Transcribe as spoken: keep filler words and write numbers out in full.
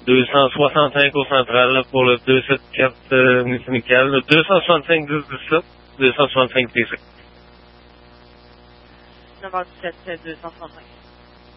deux cent soixante-cinq au central là, pour le deux cent soixante-quatre euh, Nickel. Le deux cent soixante-cinq dix dix-sept, deux cent soixante-cinq T C. neuf heures dix-sept, deux cent soixante-cinq.